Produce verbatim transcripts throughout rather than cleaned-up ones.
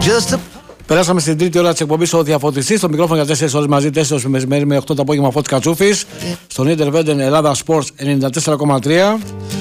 Just a... Περάσαμε στην τρίτη ώρα της εκπομπής ο Διαφωτιστής. Στο μικρόφωνο για τέσσερις ώρες μαζί, τέσσερις μεσημέρι με οκτώ το απόγευμα Φώτης Κατσούφης. Στον Ιντερβέντεν Ελλάδα Sports ενενήντα τέσσερα κόμμα τρία.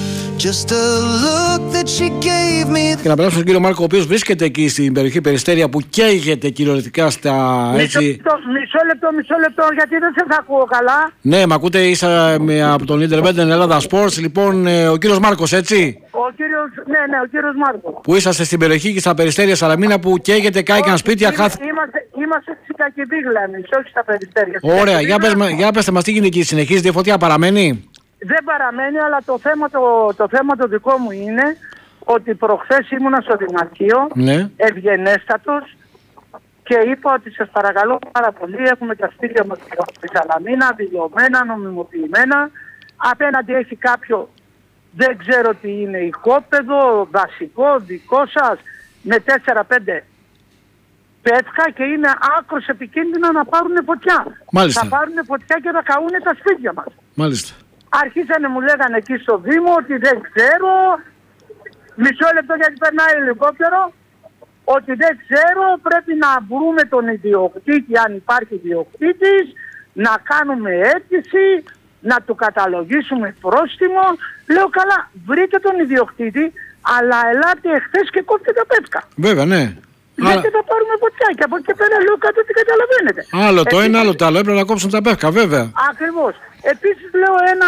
Και να περάσουμε στον κύριο Μάρκο, ο οποίος βρίσκεται εκεί στην περιοχή Περιστέρια που καίγεται κυριολεκτικά στα έτσι. Μισό λεπτό, μισό λεπτό, μισό λεπτό, γιατί δεν σε θα ακούω καλά. Ναι, με ακούτε, ίσα από τον Ιντερβέντεν Ελλάδα Sports. Λοιπόν, ο κύριος Μάρκος, έτσι. Ο κύριος, ναι, ναι, ο κύριος Μάρκος. Που είσαστε στην περιοχή και στα Περιστέρια Σαλαμίνα που καίγεται, κάηκαν σπίτια, χάθηκαν. Είμαστε, είμαστε στη Κακυδίγλανη, όχι στα Περιστέρια. Ωραία, για, πες, για πέστε μας τι γίνεται εκεί, συνεχίζεται η φωτιά, παραμένει? Δεν παραμένει, αλλά το θέμα το, το θέμα το δικό μου είναι ότι προχθές ήμουνα στο Δημαρχείο, ναι. ευγενέστατος, και είπα ότι σας παρακαλώ πάρα πολύ, έχουμε τα σπίτια μας στη Σαλαμίνα, δηλωμένα, νομιμοποιημένα, απέναντι έχει κάποιο, δεν ξέρω τι είναι, οικόπεδο, δασικό, δικό σας, με τέσσερα πέντε πέτκα και είναι άκρως επικίνδυνα να πάρουν φωτιά. Μάλιστα. Θα πάρουν φωτιά και θα καούν τα σπίτια μας. Μάλιστα. Αρχίσανε μου λέγανε εκεί στο Δήμο ότι δεν ξέρω, μισό λεπτό γιατί περνάει ελικόπτερο, ότι δεν ξέρω, πρέπει να βρούμε τον ιδιοκτήτη, αν υπάρχει ιδιοκτήτης, να κάνουμε αίτηση, να του καταλογίσουμε πρόστιμο. Λέω καλά, βρείτε τον ιδιοκτήτη, αλλά ελάτε εχθές και κόψτε τα πέτκα. Βέβαια, ναι. Γιατί Άρα... θα πάρουμε φωτιά και από εκεί και πέρα λέω κάτω τι καταλαβαίνετε. Άλλο το Επίσης, ένα, άλλο το άλλο, έπρεπε να κόψουν τα πεύκα, βέβαια. Ακριβώς. Επίσης λέω ένα,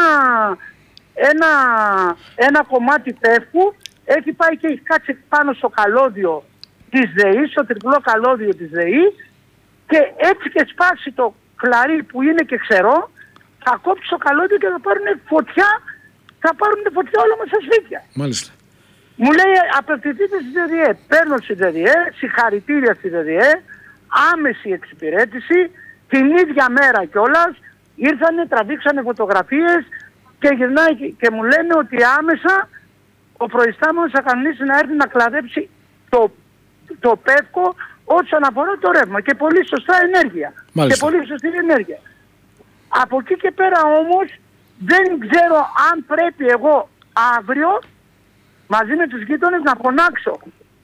ένα, ένα κομμάτι πεύκου έχει πάει και έχει κάτσει πάνω στο καλώδιο της ΔΕΗ, στο τριπλό καλώδιο της ΔΕΗ, και έτσι και σπάσει το κλαρί που είναι και ξερό, θα κόψει το καλώδιο και θα πάρουν φωτιά, θα πάρουν φωτιά όλα μας στα σπίτια. Μάλιστα. Μου λέει απευθυνθείτε στη ΔΕΔΙΕ. Παίρνω στη ΔΕΔΙΕ, συγχαρητήρια στη ΔΕΔΙΕ, άμεση εξυπηρέτηση, την ίδια μέρα κιόλας, ήρθανε, τραβήξανε φωτογραφίες και γυρνάει και μου λένε ότι άμεσα ο προϊστάμενος θα κανονίσει να έρθει να κλαδέψει το, το πεύκο όσον αφορά το ρεύμα και πολύ σωστά ενέργεια. Μάλιστα. Και πολύ σωστή ενέργεια. Από εκεί και πέρα όμως δεν ξέρω αν πρέπει εγώ αύριο μαζί με τους γείτονες να φωνάξω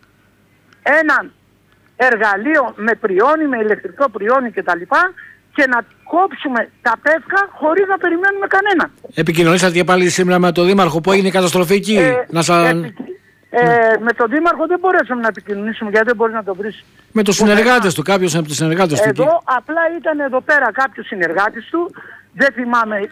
έναν εργαλείο με πριόνι, με ηλεκτρικό πριόνι κτλ. Και να κόψουμε τα πεύκα χωρίς να περιμένουμε κανέναν. Επικοινωνήσατε και πάλι σήμερα με τον Δήμαρχο που έγινε η καταστροφή εκεί? Ε, να σα... επι... ε, με τον Δήμαρχο δεν μπορέσαμε να επικοινωνήσουμε γιατί δεν μπορεί να το βρεις. Με τους συνεργάτες του, κάποιος από τους συνεργάτες του. Εδώ εκεί. απλά ήταν εδώ πέρα κάποιος συνεργάτης του, δεν θυμάμαι,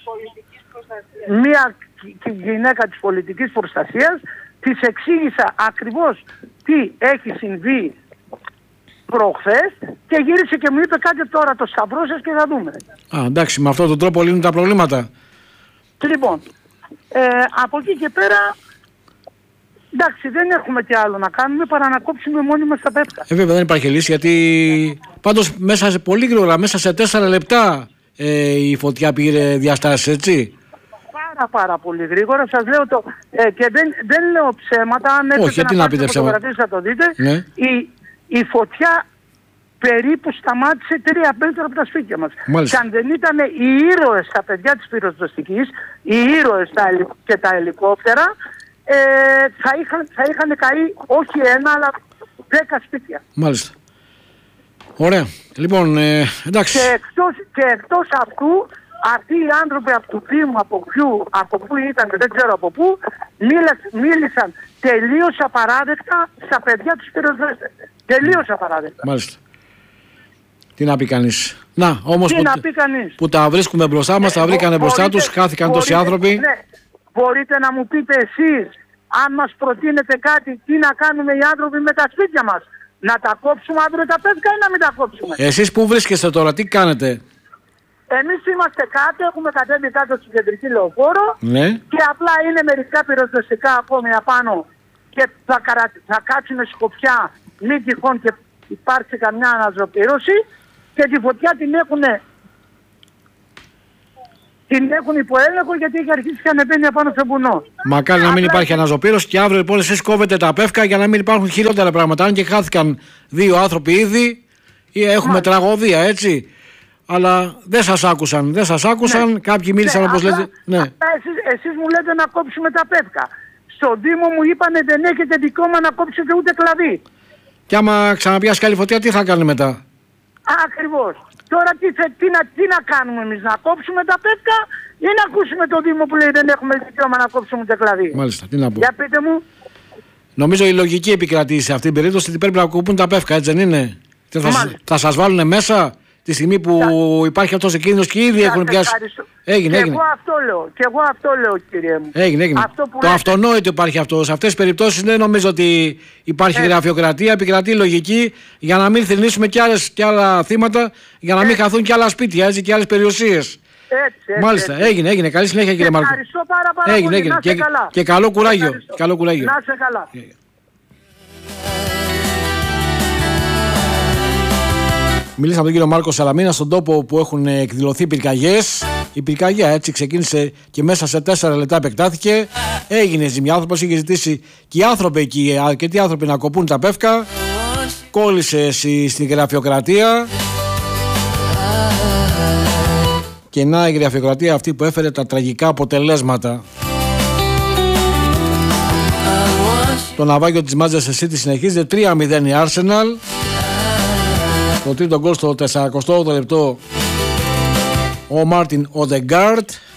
μία γυναίκα της πολιτικής προστασίας, της εξήγησα ακριβώς τι έχει συμβεί προχθές και γύρισε και μου είπε κάντε τώρα το σταυρό σας και θα δούμε. Α, εντάξει, με αυτόν τον τρόπο λύνουν τα προβλήματα. Λοιπόν, ε, από εκεί και πέρα, εντάξει, δεν έχουμε τι άλλο να κάνουμε παρά να κόψουμε μόνοι μας τα πεύκα. Ε, βέβαια δεν υπάρχει λύση γιατί πάντως μέσα σε πολύ γρήγορα, μέσα σε τέσσερα λεπτά ε, η φωτιά πήρε διαστάσεις, έτσι. Πάρα πάρα πολύ γρήγορα, σας λέω το, ε, και δεν, δεν λέω ψέματα, αν έρθετε να πάρετε φωτογραφίες θα το δείτε, ναι. η, η φωτιά περίπου σταμάτησε τρία μέτρα από τα σπίτια μας. Μάλιστα. Και αν δεν ήταν οι ήρωες, τα παιδιά της πυροσβεστικής, οι ήρωες τα, και τα ελικόπτερα, ε, θα, είχαν, θα είχαν καεί όχι ένα αλλά δέκα σπίτια. Μάλιστα. Ωραία. Λοιπόν, ε, εντάξει. Και εκτός, και εκτός αυτού, αυτοί οι άνθρωποι από του Δήμου, από ποιου, από πού ήταν, δεν ξέρω από πού, μίλησαν τελείως απαράδεκτα στα παιδιά τους πυροσβέστες. Τελείως απαράδεκτα. Μάλιστα. Τι να πει κανείς. Να, όμως που, που, που τα βρίσκουμε μπροστά μας, τα βρήκανε ε, μπροστά τους, χάθηκαν τόσοι άνθρωποι. Ναι, μπορείτε να μου πείτε εσείς, αν μας προτείνετε κάτι, τι να κάνουμε οι άνθρωποι με τα σπίτια μας. Να τα κόψουμε αύριο τα πεύκα ή να μην τα κόψουμε. Εσείς που βρίσκεστε τώρα, τι κάνετε? Εμείς είμαστε κάτω, έχουμε κατέβει κάτω στην κεντρική λεωφόρο, ναι. Και απλά είναι μερικά πυροσβεστικά ακόμη απάνω και θα, καρα... θα κάτσουν σκοπιά μην τυχόν και υπάρξει καμιά αναζωπήρωση και τη φωτιά την έχουν την έχουν υποέλεγχο γιατί έχει αρχίσει και ανεβαίνει απάνω στο βουνό. Μακάρι να μην υπάρχει αναζωπήρωση και αύριο λοιπόν εσείς κόβετε τα πεύκα για να μην υπάρχουν χειρότερα πράγματα. Αν και χάθηκαν δύο άνθρωποι ήδη ή έχουμε Μα... τραγωδία, έτσι. Αλλά δεν σας άκουσαν, δεν σας άκουσαν, ναι. Κάποιοι μίλησαν, ναι, όπως απλά, λέτε. Ναι. Εσείς, εσείς μου λέτε να κόψουμε τα πεύκα. Στον Δήμο μου είπανε δεν έχετε δικαίωμα να κόψετε ούτε κλαδί. Και άμα ξαναπιάσει καλή φωτιά, τι θα κάνει μετά? Ακριβώς. Τώρα τι, θε, τι, να, τι να κάνουμε εμείς, να κόψουμε τα πεύκα ή να ακούσουμε το Δήμο που λέει δεν έχουμε δικαίωμα να κόψουμε τα κλαδί? Μάλιστα, τι να πω. Για πείτε μου. Νομίζω η λογική επικρατεί σε αυτήν την περίπτωση ότι πρέπει να κοπούν τα πεύκα, έτσι δεν είναι? Θα, θα σας βάλουν μέσα τη στιγμή που θα... υπάρχει αυτός ο κίνδυνος και ήδη έχουν πιάσει. Έγινε, και έγινε. Εγώ αυτό λέω, και εγώ αυτό λέω, κύριε μου. Έγινε, έγινε. Αυτό που το λέτε... αυτονόητο υπάρχει αυτό. Σε αυτές τις περιπτώσεις δεν νομίζω ότι υπάρχει έτσι. Γραφειοκρατία, επικρατεί λογική για να μην θρηνήσουμε κι, άλλες, κι άλλα θύματα, για να μην έτσι. Χαθούν κι άλλα σπίτια, έτσι, κι άλλες περιουσίες. Έτσι, έτσι, Μάλιστα, έτσι. έγινε, έγινε. Καλή συνέχεια, κύριε Μάρκο. Ευχαριστώ πάρα, πάρα έγινε, πολύ. έγινε. Να Και, καλά. και καλό κουράγιο. Καλό κουράγιο. Να είσαι καλά. Yeah. Μιλήσαμε με τον κύριο Μάρκο Σαλαμίνα στον τόπο που έχουν εκδηλωθεί πυρκαγιές. Η πυρκαγιά έτσι ξεκίνησε και μέσα σε τέσσερα λεπτά επεκτάθηκε. Έγινε ζημιά. Ο άνθρωπος είχε ζητήσει και οι άνθρωποι εκεί, αρκετοί άνθρωποι να κοπούν τα πεύκα. Κόλλησε στη γραφειοκρατία. Και να η γραφειοκρατία αυτή που έφερε τα τραγικά αποτελέσματα. Το ναυάγιο της Manchester City συνεχίζεται. τρία μηδέν η Arsenal. Το τρίτο γκολ στο σαράντα όγδοο λεπτό ο Μάρτιν Οντεγκάρτ.